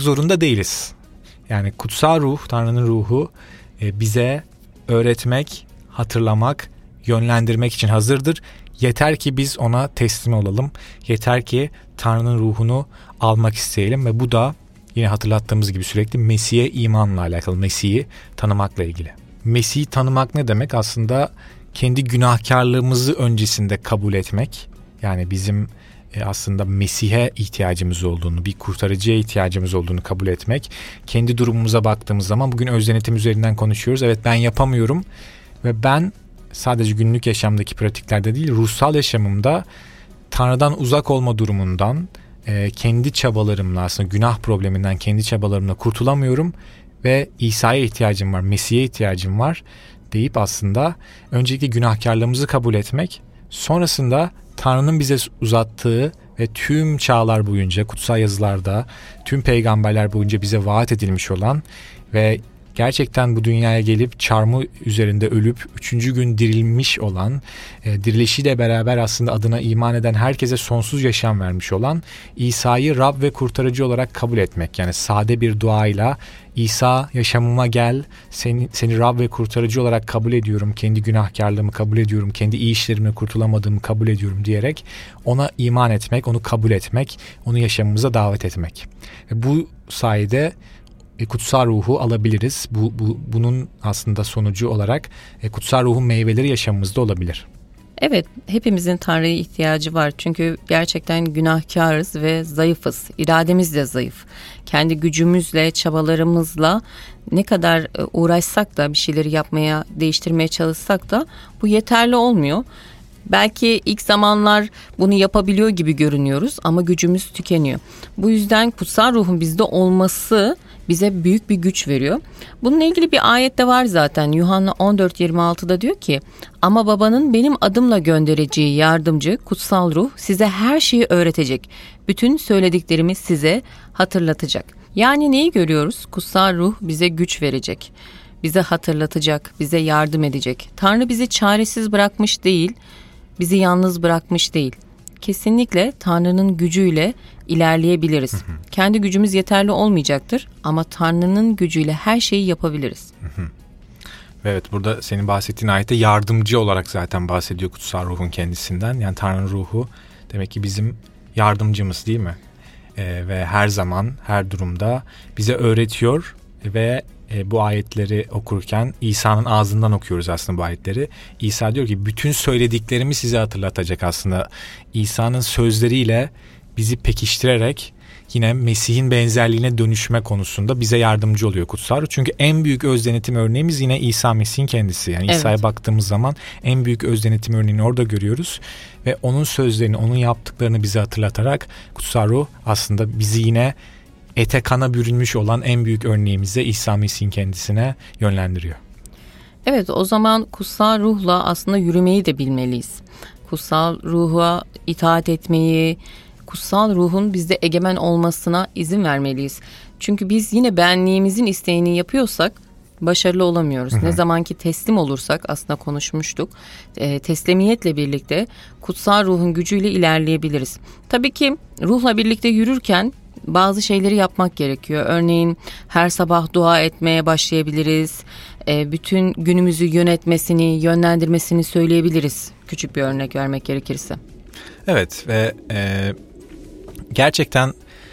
zorunda değiliz. Yani kutsal ruh, Tanrı'nın ruhu bize öğretmek, hatırlamak, yönlendirmek için hazırdır. Yeter ki biz ona teslim olalım. Yeter ki Tanrı'nın ruhunu almak isteyelim ve bu da yine hatırlattığımız gibi sürekli Mesih'e imanla alakalı, Mesih'i tanımakla ilgili. Mesih'i tanımak ne demek? Aslında kendi günahkarlığımızı öncesinde kabul etmek. Yani bizim aslında Mesih'e ihtiyacımız olduğunu, bir kurtarıcıya ihtiyacımız olduğunu kabul etmek. Kendi durumumuza baktığımız zaman bugün öz denetim üzerinden konuşuyoruz. Evet, ben yapamıyorum ve ben sadece günlük yaşamdaki pratiklerde değil, ruhsal yaşamımda Tanrı'dan uzak olma durumundan, kendi çabalarımla, aslında günah probleminden kendi çabalarımla kurtulamıyorum ve İsa'ya ihtiyacım var, Mesih'e ihtiyacım var deyip aslında öncelikle günahkarlığımızı kabul etmek, sonrasında Tanrı'nın bize uzattığı ve tüm çağlar boyunca, kutsal yazılarda, tüm peygamberler boyunca bize vaat edilmiş olan ve gerçekten bu dünyaya gelip çarmıh üzerinde ölüp 3. gün dirilmiş olan, dirilişiyle beraber aslında adına iman eden herkese sonsuz yaşam vermiş olan İsa'yı Rab ve kurtarıcı olarak kabul etmek. Yani sade bir duayla İsa yaşamıma gel, seni Rab ve kurtarıcı olarak kabul ediyorum, kendi günahkarlığımı kabul ediyorum, kendi iyi işlerimle kurtulamadığımı kabul ediyorum diyerek ona iman etmek, onu kabul etmek, onu yaşamımıza davet etmek. Ve bu sayede kutsal ruhu alabiliriz. Bunun aslında sonucu olarak kutsal ruhun meyveleri yaşamımızda olabilir. Evet, hepimizin Tanrı'ya ihtiyacı var. Çünkü gerçekten günahkarız ve zayıfız. İrademiz de zayıf. Kendi gücümüzle, çabalarımızla ne kadar uğraşsak da bir şeyleri yapmaya, değiştirmeye çalışsak da bu yeterli olmuyor. Belki ilk zamanlar bunu yapabiliyor gibi görünüyoruz ama gücümüz tükeniyor. Bu yüzden kutsal ruhun bizde olması bize büyük bir güç veriyor. Bununla ilgili bir ayet de var zaten. Yuhanna 14:26'da diyor ki, ama babanın benim adımla göndereceği yardımcı kutsal ruh size her şeyi öğretecek. Bütün söylediklerimi size hatırlatacak. Yani neyi görüyoruz? Kutsal ruh bize güç verecek. Bize hatırlatacak, bize yardım edecek. Tanrı bizi çaresiz bırakmış değil, bizi yalnız bırakmış değil. Kesinlikle Tanrı'nın gücüyle ilerleyebiliriz. Kendi gücümüz yeterli olmayacaktır ama Tanrı'nın gücüyle her şeyi yapabiliriz. Evet, burada senin bahsettiğin ayette yardımcı olarak zaten bahsediyor kutsal ruhun kendisinden. Yani Tanrı'nın ruhu demek ki bizim yardımcımız, değil mi? Ve her zaman, her durumda bize öğretiyor ve bu ayetleri okurken İsa'nın ağzından okuyoruz aslında bu ayetleri. İsa diyor ki bütün söylediklerimi size hatırlatacak aslında. İsa'nın sözleriyle bizi pekiştirerek yine Mesih'in benzerliğine dönüşme konusunda bize yardımcı oluyor kutsal ruh. Çünkü en büyük öz denetim örneğimiz yine İsa Mesih'in kendisi. Yani evet. İsa'ya baktığımız zaman en büyük öz denetim örneğini orada görüyoruz. Ve onun sözlerini, onun yaptıklarını bize hatırlatarak kutsal ruh aslında bizi yine ete kana bürünmüş olan en büyük örneğimize, İsa Mesih'in kendisine yönlendiriyor. Evet, o zaman kutsal ruhla aslında yürümeyi de bilmeliyiz. Kutsal ruha itaat etmeyi, kutsal ruhun bizde egemen olmasına izin vermeliyiz. Çünkü biz yine benliğimizin isteğini yapıyorsak başarılı olamıyoruz. Ne zaman ki teslim olursak, aslında konuşmuştuk, teslimiyetle birlikte kutsal ruhun gücüyle ilerleyebiliriz. Tabii ki ruhla birlikte yürürken bazı şeyleri yapmak gerekiyor. Örneğin her sabah dua etmeye başlayabiliriz. Bütün günümüzü yönetmesini, yönlendirmesini söyleyebiliriz. Küçük bir örnek vermek gerekirse. Evet ve gerçekten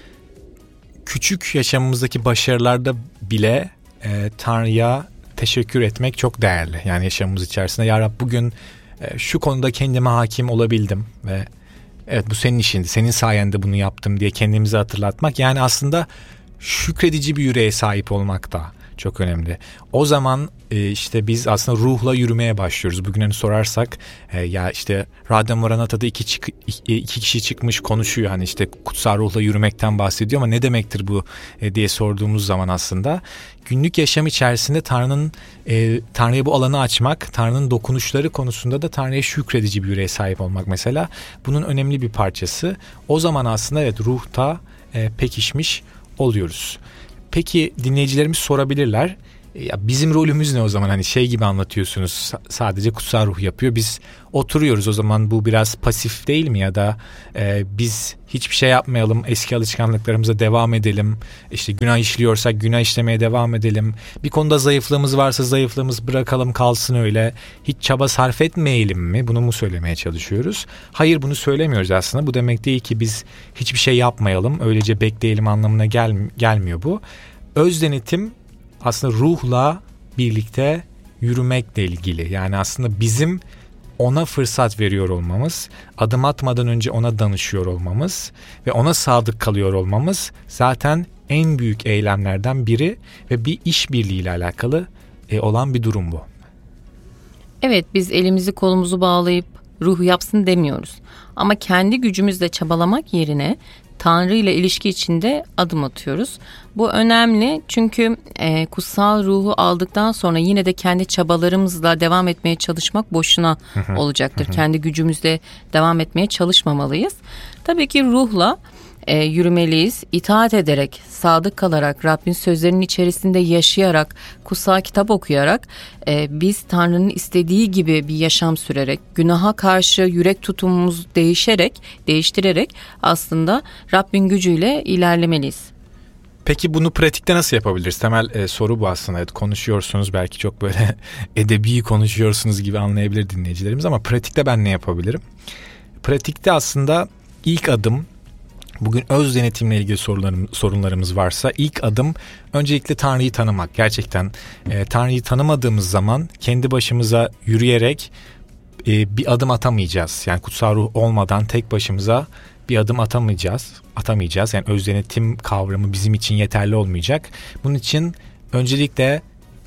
küçük yaşamımızdaki başarılarda bile Tanrı'ya teşekkür etmek çok değerli. Yani yaşamımız içerisinde ya Rab bugün şu konuda kendime hakim olabildim ve evet bu senin işindi, senin sayende bunu yaptım diye kendimize hatırlatmak. Yani aslında şükredici bir yüreğe sahip olmak da çok önemli. O zaman işte biz aslında ruhla yürümeye başlıyoruz. Bugün hani sorarsak ya işte Radyo Maranata'da iki kişi çıkmış konuşuyor. Hani işte kutsal ruhla yürümekten bahsediyor ama ne demektir bu diye sorduğumuz zaman aslında günlük yaşam içerisinde Tanrı'ya bu alanı açmak, Tanrı'nın dokunuşları konusunda da Tanrı'ya şükredici bir yüreğe sahip olmak mesela bunun önemli bir parçası. O zaman aslında evet ruhta pekişmiş oluyoruz. Peki dinleyicilerimiz sorabilirler. Ya bizim rolümüz ne o zaman? Hani şey gibi anlatıyorsunuz, sadece kutsal ruh yapıyor. Biz oturuyoruz, o zaman bu biraz pasif değil mi? Ya da biz hiçbir şey yapmayalım, eski alışkanlıklarımıza devam edelim. İşte günah işliyorsak günah işlemeye devam edelim. Bir konuda zayıflığımız varsa zayıflığımız bırakalım kalsın öyle. Hiç çaba sarf etmeyelim mi? Bunu mu söylemeye çalışıyoruz? Hayır, bunu söylemiyoruz aslında. Bu demek değil ki biz hiçbir şey yapmayalım, öylece bekleyelim anlamına gelmiyor bu. Öz denetim aslında ruhla birlikte yürümekle ilgili. Yani aslında bizim ona fırsat veriyor olmamız, adım atmadan önce ona danışıyor olmamız ve ona sadık kalıyor olmamız zaten en büyük eylemlerden biri ve bir işbirliğiyle alakalı olan bir durum bu. Evet, biz elimizi kolumuzu bağlayıp ruh yapsın demiyoruz. Ama kendi gücümüzle çabalamak yerine Tanrı ile ilişki içinde adım atıyoruz. Bu önemli çünkü kutsal ruhu aldıktan sonra yine de kendi çabalarımızla devam etmeye çalışmak boşuna olacaktır. Kendi gücümüzle devam etmeye çalışmamalıyız. Tabii ki ruhla yürümeliyiz. İtaat ederek, sadık kalarak, Rabbin sözlerinin içerisinde yaşayarak, kutsal kitap okuyarak biz Tanrı'nın istediği gibi bir yaşam sürerek, günaha karşı yürek tutumumuzu değiştirerek aslında Rabbin gücüyle ilerlemeliyiz. Peki bunu pratikte nasıl yapabiliriz? Temel soru bu aslında. Evet, konuşuyorsunuz, belki çok böyle edebi konuşuyorsunuz gibi anlayabilir dinleyicilerimiz, ama pratikte ben ne yapabilirim? Pratikte aslında ilk adım, bugün öz denetimle ilgili sorunlarımız varsa ilk adım öncelikle Tanrı'yı tanımak. Gerçekten Tanrı'yı tanımadığımız zaman kendi başımıza yürüyerek bir adım atamayacağız. Yani kutsal ruh olmadan tek başımıza bir adım atamayacağız. Yani öz denetim kavramı bizim için yeterli olmayacak. Bunun için öncelikle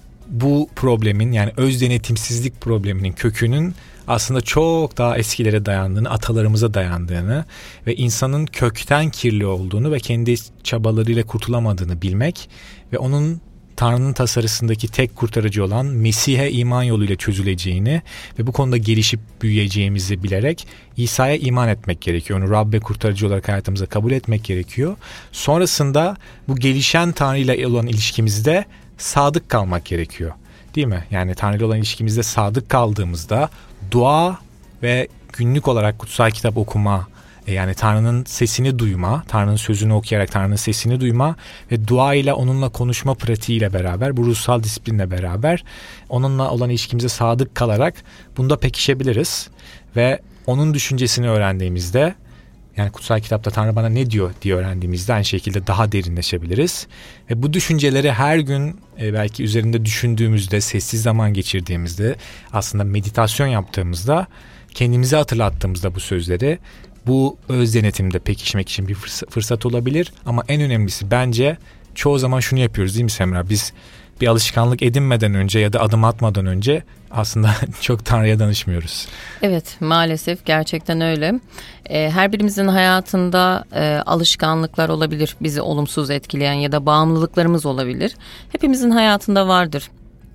bu problemin, yani öz denetimsizlik probleminin kökünün aslında çok daha eskilere dayandığını, atalarımıza dayandığını ve insanın kökten kirli olduğunu ve kendi çabalarıyla kurtulamadığını bilmek ve onun Tanrı'nın tasarısındaki tek kurtarıcı olan Mesih'e iman yoluyla çözüleceğini ve bu konuda gelişip büyüyeceğimizi bilerek İsa'ya iman etmek gerekiyor. Onu Rab ve kurtarıcı olarak hayatımıza kabul etmek gerekiyor. Sonrasında bu gelişen Tanrı ile olan ilişkimizde sadık kalmak gerekiyor. Değil mi? Yani Tanrı ile olan ilişkimizde sadık kaldığımızda dua ve günlük olarak kutsal kitap okuma, yani Tanrı'nın sesini duyma, Tanrı'nın sözünü okuyarak Tanrı'nın sesini duyma ve dua ile onunla konuşma pratiğiyle beraber, bu ruhsal disiplinle beraber onunla olan ilişkimize sadık kalarak bunda pekişebiliriz. Ve onun düşüncesini öğrendiğimizde, yani kutsal kitapta Tanrı bana ne diyor diye öğrendiğimizde aynı şekilde daha derinleşebiliriz. Ve bu düşünceleri her gün belki üzerinde düşündüğümüzde, sessiz zaman geçirdiğimizde, aslında meditasyon yaptığımızda, kendimize hatırlattığımızda bu sözleri, bu öz denetimde pekişmek için bir fırsat olabilir. Ama en önemlisi bence çoğu zaman şunu yapıyoruz değil mi Semra? Biz bir alışkanlık edinmeden önce ya da adım atmadan önce aslında çok Tanrı'ya danışmıyoruz. Evet, maalesef gerçekten öyle. Her birimizin hayatında alışkanlıklar olabilir, bizi olumsuz etkileyen, ya da bağımlılıklarımız olabilir. Hepimizin hayatında vardır.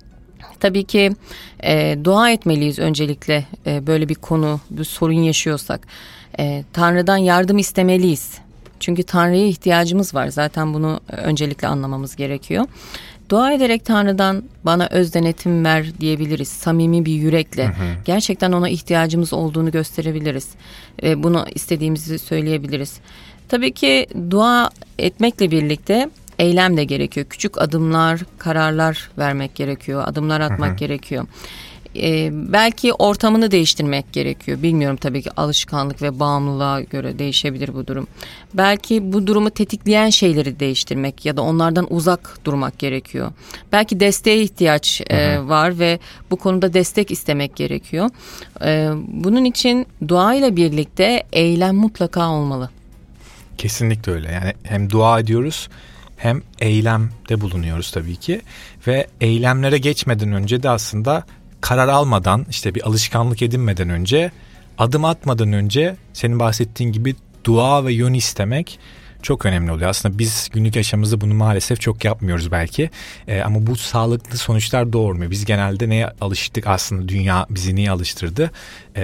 Tabii ki dua etmeliyiz öncelikle, böyle bir konu, bir sorun yaşıyorsak. Tanrı'dan yardım istemeliyiz. Çünkü Tanrı'ya ihtiyacımız var. Zaten bunu öncelikle anlamamız gerekiyor. Dua ederek Tanrı'dan bana öz denetim ver diyebiliriz. Samimi bir yürekle. Gerçekten ona ihtiyacımız olduğunu gösterebiliriz. Ve bunu istediğimizi söyleyebiliriz. Tabii ki dua etmekle birlikte eylem de gerekiyor. Küçük adımlar, kararlar vermek gerekiyor. Adımlar atmak gerekiyor. Belki ortamını değiştirmek gerekiyor. Bilmiyorum, tabii ki alışkanlık ve bağımlılığa göre değişebilir bu durum. Belki bu durumu tetikleyen şeyleri değiştirmek ya da onlardan uzak durmak gerekiyor. Belki desteğe ihtiyaç var ve bu konuda destek istemek gerekiyor. Bunun için dua ile birlikte eylem mutlaka olmalı. Kesinlikle öyle. Yani hem dua ediyoruz hem eylemde bulunuyoruz tabii ki. Ve eylemlere geçmeden önce de aslında karar almadan, işte bir alışkanlık edinmeden önce, adım atmadan önce senin bahsettiğin gibi dua ve yön istemek çok önemli oluyor. Aslında biz günlük yaşamımızda bunu maalesef çok yapmıyoruz belki. Ama bu sağlıklı sonuçlar doğurmuyor. Biz genelde neye alıştık aslında, dünya bizi niye alıştırdı?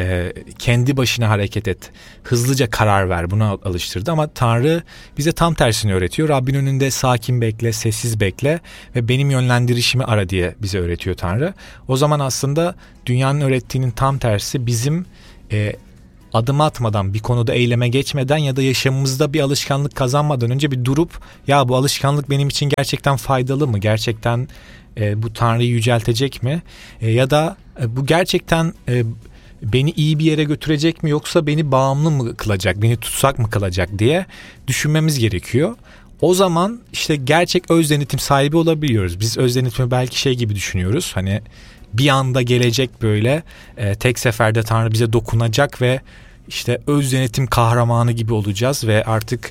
Kendi başına hareket et, hızlıca karar ver, buna alıştırdı. Ama Tanrı bize tam tersini öğretiyor. Rabbin önünde sakin bekle, sessiz bekle ve benim yönlendirişimi ara diye bize öğretiyor Tanrı. O zaman aslında dünyanın öğrettiğinin tam tersi, bizim adım atmadan, bir konuda eyleme geçmeden ya da yaşamımızda bir alışkanlık kazanmadan önce bir durup, ya bu alışkanlık benim için gerçekten faydalı mı? Gerçekten bu Tanrı'yı yüceltecek mi? Ya da bu gerçekten beni iyi bir yere götürecek mi, yoksa beni bağımlı mı kılacak, beni tutsak mı kılacak diye düşünmemiz gerekiyor. O zaman işte gerçek öz denetim sahibi olabiliyoruz. Biz öz denetimi belki şey gibi düşünüyoruz. Hani bir anda gelecek böyle, tek seferde Tanrı bize dokunacak ve işte öz denetim kahramanı gibi olacağız ve artık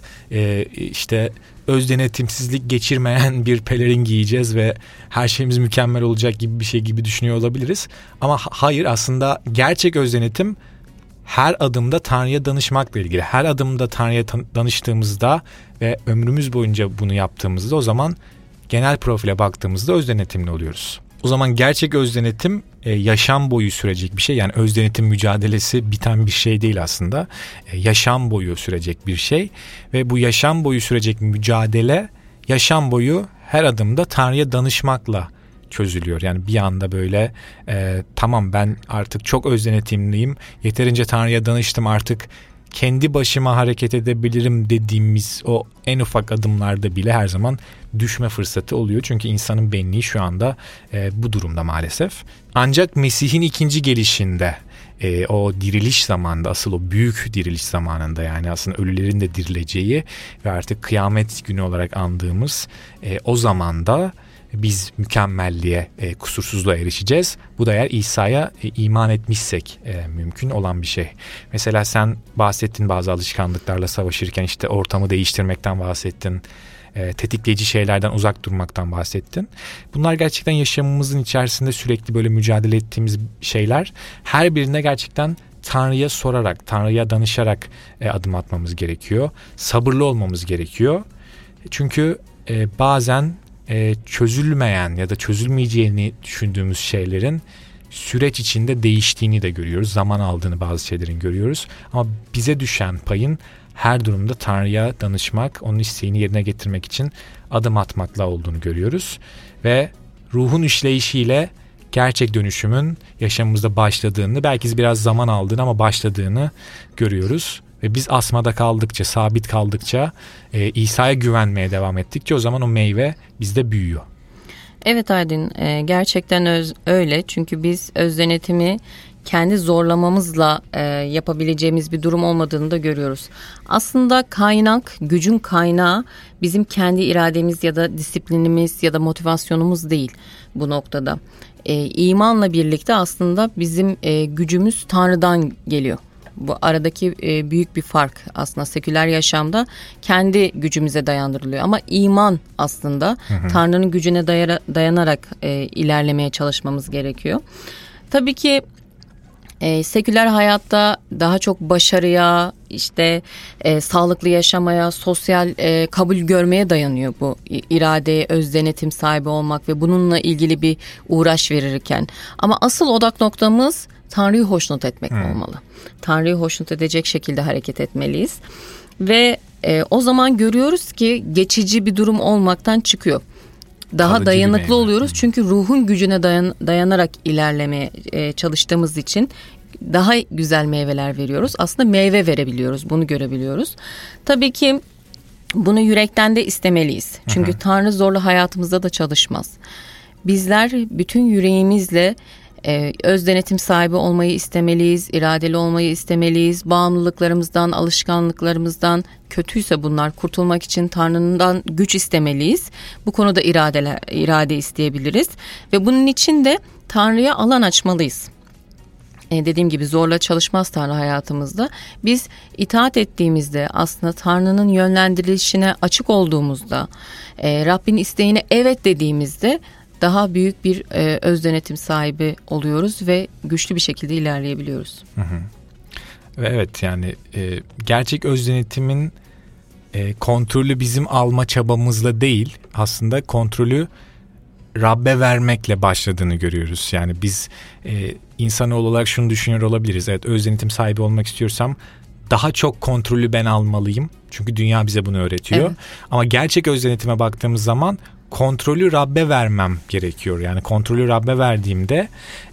işte öz denetimsizlik geçirmeyen bir pelerin giyeceğiz ve her şeyimiz mükemmel olacak gibi bir şey gibi düşünüyor olabiliriz. Ama hayır, aslında gerçek öz denetim her adımda Tanrı'ya danışmakla ilgili. Her adımda Tanrı'ya danıştığımızda ve ömrümüz boyunca bunu yaptığımızda, o zaman genel profile baktığımızda öz denetimli oluyoruz. O zaman gerçek öz denetim yaşam boyu sürecek bir şey. Yani öz denetim mücadelesi biten bir şey değil aslında. Yaşam boyu sürecek bir şey. Ve bu yaşam boyu sürecek mücadele, yaşam boyu her adımda Tanrı'ya danışmakla çözülüyor. Yani bir anda böyle tamam, ben artık çok öz denetimliyim, yeterince Tanrı'ya danıştım, artık kendi başıma hareket edebilirim dediğimiz o en ufak adımlarda bile her zaman düşme fırsatı oluyor. Çünkü insanın benliği şu anda bu durumda maalesef. Ancak Mesih'in ikinci gelişinde, o diriliş zamanında, asıl o büyük diriliş zamanında, yani aslında ölülerin de dirileceği ve artık kıyamet günü olarak andığımız o zamanda biz mükemmelliğe, kusursuzluğa erişeceğiz. Bu da eğer İsa'ya iman etmişsek mümkün olan bir şey. Mesela sen bahsettin bazı alışkanlıklarla savaşırken, işte ortamı değiştirmekten bahsettin. Tetikleyici şeylerden uzak durmaktan bahsettin. Bunlar gerçekten yaşamımızın içerisinde sürekli böyle mücadele ettiğimiz şeyler. Her birine gerçekten Tanrı'ya sorarak, Tanrı'ya danışarak adım atmamız gerekiyor. Sabırlı olmamız gerekiyor. Çünkü bazen çözülmeyen ya da çözülmeyeceğini düşündüğümüz şeylerin süreç içinde değiştiğini de görüyoruz. Zaman aldığını bazı şeylerin görüyoruz. Ama bize düşen payın her durumda Tanrı'ya danışmak, onun isteğini yerine getirmek için adım atmakla olduğunu görüyoruz. Ve ruhun işleyişiyle gerçek dönüşümün yaşamımızda başladığını, belki biraz zaman aldığını ama başladığını görüyoruz. Ve biz asmada kaldıkça, sabit kaldıkça, İsa'ya güvenmeye devam ettikçe o zaman o meyve bizde büyüyor. Evet Aydın, gerçekten öyle. Çünkü biz öz denetimi kendi zorlamamızla yapabileceğimiz bir durum olmadığını da görüyoruz. Aslında gücün kaynağı bizim kendi irademiz ya da disiplinimiz ya da motivasyonumuz değil bu noktada. İmanla birlikte aslında bizim gücümüz Tanrı'dan geliyor. Bu aradaki büyük bir fark aslında seküler yaşamda kendi gücümüze dayandırılıyor. Ama iman aslında Tanrı'nın gücüne dayanarak ilerlemeye çalışmamız gerekiyor. Tabii ki seküler hayatta daha çok başarıya, işte sağlıklı yaşamaya, sosyal kabul görmeye dayanıyor bu iradeye, öz denetim sahibi olmak ve bununla ilgili bir uğraş verirken. Ama asıl odak noktamız Tanrı'yı hoşnut etmek olmalı. Tanrı'yı hoşnut edecek şekilde hareket etmeliyiz. Ve o zaman görüyoruz ki geçici bir durum olmaktan çıkıyor. Daha kalıcı dayanıklı oluyoruz. Çünkü ruhun gücüne dayanarak ilerlemeye çalıştığımız için daha güzel meyveler veriyoruz. Aslında meyve verebiliyoruz. Bunu görebiliyoruz. Tabii ki bunu yürekten de istemeliyiz. Çünkü Tanrı zorla hayatımızda da çalışmaz. Bizler bütün yüreğimizle öz denetim sahibi olmayı istemeliyiz, iradeli olmayı istemeliyiz, bağımlılıklarımızdan, alışkanlıklarımızdan, kötüyse bunlar, kurtulmak için Tanrı'dan güç istemeliyiz. Bu konuda irade isteyebiliriz ve bunun için de Tanrı'ya alan açmalıyız. Dediğim gibi zorla çalışmaz Tanrı hayatımızda. Biz itaat ettiğimizde, aslında Tanrı'nın yönlendirilişine açık olduğumuzda, Rabbin isteğine evet dediğimizde daha büyük bir öz denetim sahibi oluyoruz ve güçlü bir şekilde ilerleyebiliyoruz. Ve evet, yani gerçek öz denetimin kontrolü bizim alma çabamızla değil, aslında kontrolü Rabbe vermekle başladığını görüyoruz. Yani biz insanoğlu olarak şunu düşünüyor olabiliriz. Evet, öz denetim sahibi olmak istiyorsam daha çok kontrolü ben almalıyım. Çünkü dünya bize bunu öğretiyor. Evet. Ama gerçek öz denetime baktığımız zaman kontrolü Rabbe vermem gerekiyor. Yani kontrolü Rabbe verdiğimde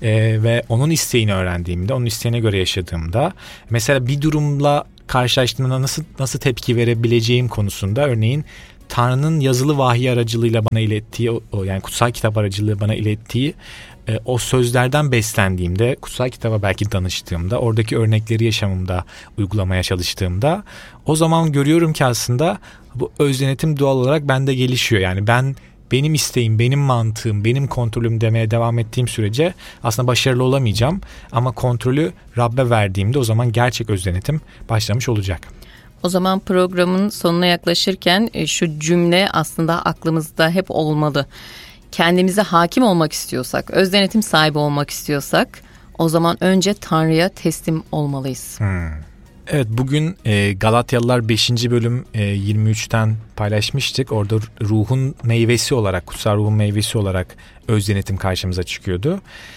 ve onun isteğini öğrendiğimde, onun isteğine göre yaşadığımda, mesela bir durumla karşılaştığımda nasıl tepki verebileceğim konusunda, örneğin Tanrı'nın yazılı vahiy aracılığıyla bana ilettiği, yani kutsal kitap aracılığıyla bana ilettiği o sözlerden beslendiğimde, kutsal kitaba belki danıştığımda, oradaki örnekleri yaşamımda uygulamaya çalıştığımda, o zaman görüyorum ki aslında bu öz denetim doğal olarak bende gelişiyor. Yani benim isteğim, benim mantığım, benim kontrolüm demeye devam ettiğim sürece aslında başarılı olamayacağım. Ama kontrolü Rabbe verdiğimde o zaman gerçek öz denetim başlamış olacak. O zaman programın sonuna yaklaşırken şu cümle aslında aklımızda hep olmalı. Kendimize hakim olmak istiyorsak, öz denetim sahibi olmak istiyorsak, o zaman önce Tanrı'ya teslim olmalıyız. Evet, bugün Galatyalılar 5. bölüm 23'ten paylaşmıştık. Orada ruhun meyvesi olarak, kutsal ruhun meyvesi olarak öz denetim karşımıza çıkıyordu.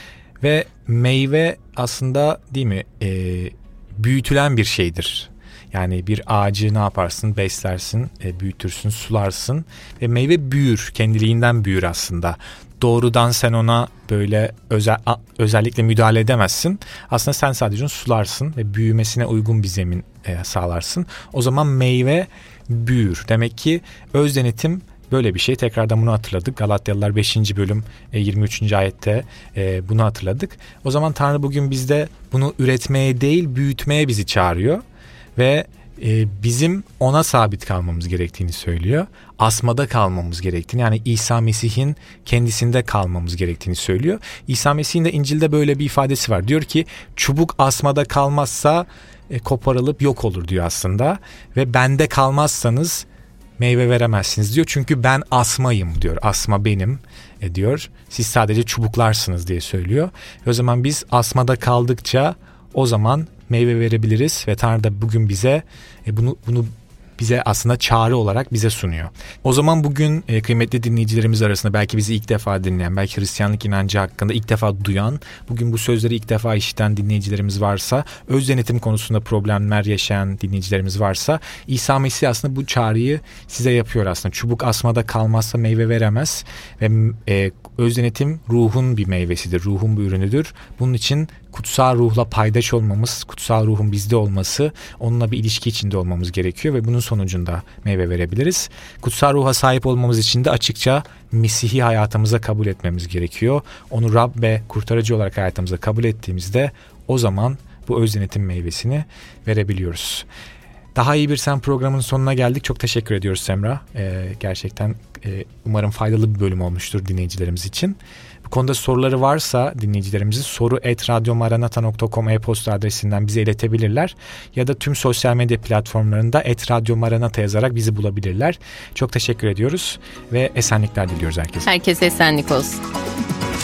Ve meyve aslında, değil mi, büyütülen bir şeydir. Yani bir ağacı ne yaparsın? Beslersin, büyütürsün, sularsın ve meyve büyür, kendiliğinden büyür aslında. Doğrudan sen ona böyle özellikle müdahale edemezsin. Aslında sen sadece onu sularsın ve büyümesine uygun bir zemin sağlarsın. O zaman meyve büyür. Demek ki öz denetim böyle bir şey. Tekrardan bunu hatırladık. Galatyalılar 5. bölüm 23. ayette bunu hatırladık. O zaman Tanrı bugün bizde bunu üretmeye değil, büyütmeye bizi çağırıyor. Ve bizim ona sabit kalmamız gerektiğini söylüyor. Asmada kalmamız gerektiğini, yani İsa Mesih'in kendisinde kalmamız gerektiğini söylüyor. İsa Mesih'in de İncil'de böyle bir ifadesi var. Diyor ki çubuk asmada kalmazsa koparılıp yok olur diyor aslında. Ve bende kalmazsanız meyve veremezsiniz diyor. Çünkü ben asmayım diyor. Asma benim diyor. Siz sadece çubuklarsınız diye söylüyor. O zaman biz asmada kaldıkça o zaman meyve verebiliriz ve Tanrı da bugün bize bunu bize aslında çağrı olarak bize sunuyor. O zaman bugün kıymetli dinleyicilerimiz arasında belki bizi ilk defa dinleyen, belki Hristiyanlık inancı hakkında ilk defa duyan, bugün bu sözleri ilk defa işiten dinleyicilerimiz varsa, öz denetim konusunda problemler yaşayan dinleyicilerimiz varsa, İsa Mesih aslında bu çağrıyı size yapıyor aslında. Çubuk asmada kalmazsa meyve veremez ve öz denetim ruhun bir meyvesidir, ruhun bir ürünüdür. Bunun için kutsal ruhla paydaş olmamız, kutsal ruhun bizde olması, onunla bir ilişki içinde olmamız gerekiyor ve bunun sonucunda meyve verebiliriz. Kutsal ruha sahip olmamız için de açıkça Mesih'i hayatımıza kabul etmemiz gerekiyor. Onu Rab ve kurtarıcı olarak hayatımıza kabul ettiğimizde o zaman bu öz denetim meyvesini verebiliyoruz. Daha iyi bir sen programın sonuna geldik. Çok teşekkür ediyoruz Semra. Gerçekten umarım faydalı bir bölüm olmuştur dinleyicilerimiz için. Bu konuda soruları varsa dinleyicilerimizin soru@radyomaranata.com e-posta adresinden bize iletebilirler. Ya da tüm sosyal medya platformlarında @radyomaranata yazarak bizi bulabilirler. Çok teşekkür ediyoruz ve esenlikler diliyoruz herkese. Herkese esenlik olsun.